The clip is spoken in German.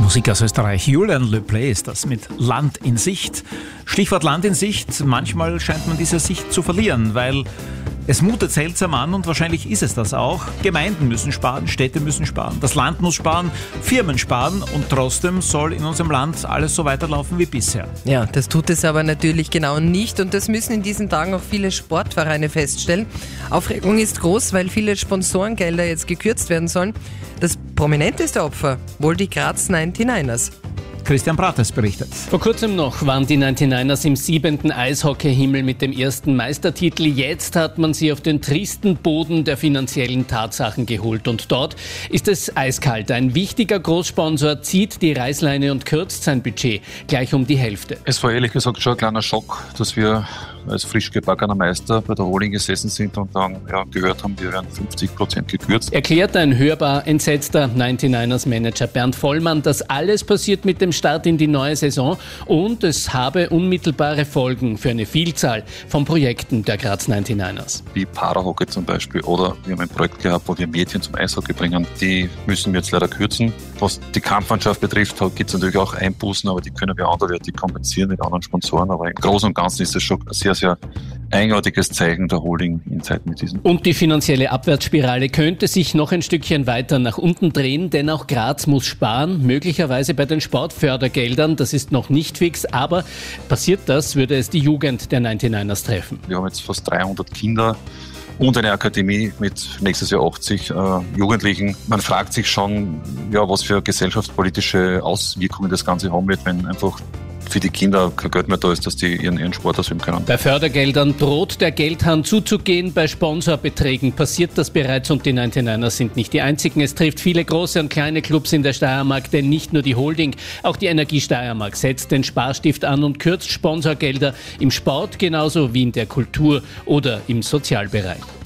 Musik aus Österreich. Julian Le Play ist das mit Land in Sicht. Stichwort Land in Sicht. Manchmal scheint man diese Sicht zu verlieren, weil es mutet seltsam an und wahrscheinlich ist es das auch. Gemeinden müssen sparen, Städte müssen sparen, das Land muss sparen, Firmen sparen und trotzdem soll in unserem Land alles so weiterlaufen wie bisher. Ja, das tut es aber natürlich genau nicht und das müssen in diesen Tagen auch viele Sportvereine feststellen. Aufregung ist groß, weil viele Sponsorengelder jetzt gekürzt werden sollen. Das prominenteste Opfer wohl die Graz 99ers. Christian Prates berichtet. Vor kurzem noch waren die 99ers im 7. Eishockeyhimmel mit dem ersten Meistertitel. Jetzt hat man sie auf den tristen Boden der finanziellen Tatsachen geholt. Und dort ist es eiskalt. Ein wichtiger Großsponsor zieht die Reißleine und kürzt sein Budget gleich um die Hälfte. Es war ehrlich gesagt schon ein kleiner Schock, dass wir als frisch gebackener Meister bei der Holding gesessen sind und dann gehört haben, wir werden 50% gekürzt. Erklärt ein hörbar entsetzter 99ers-Manager Bernd Vollmann, das alles passiert mit dem Start in die neue Saison und es habe unmittelbare Folgen für eine Vielzahl von Projekten der Graz 99ers. Wie Parahockey zum Beispiel, oder wir haben ein Projekt gehabt, wo wir Mädchen zum Eishockey bringen. Die müssen wir jetzt leider kürzen. Was die Kampfmannschaft betrifft, gibt es natürlich auch Einbußen, aber die können wir anderweitig kompensieren mit anderen Sponsoren. Aber im Großen und Ganzen ist das schon ein sehr, sehr eigenartiges Zeichen der Holding in Zeiten mit diesem. Und die finanzielle Abwärtsspirale könnte sich noch ein Stückchen weiter nach unten drehen, denn auch Graz muss sparen, möglicherweise bei den Sportfördergeldern. Das ist noch nicht fix, aber passiert das, würde es die Jugend der 99ers treffen. Wir haben jetzt fast 300 Kinder und eine Akademie mit nächstes Jahr 80 Jugendlichen. Man fragt sich schon, was für gesellschaftspolitische Auswirkungen das Ganze haben wird, wenn einfach für die Kinder kein Geld mehr da ist, dass die ihren Sport ausüben können. Bei Fördergeldern droht der Geldhahn zuzugehen. Bei Sponsorbeträgen passiert das bereits und die 99ers sind nicht die einzigen. Es trifft viele große und kleine Clubs in der Steiermark, denn nicht nur die Holding, auch die Energie Steiermark setzt den Sparstift an und kürzt Sponsorgelder im Sport genauso wie in der Kultur oder im Sozialbereich.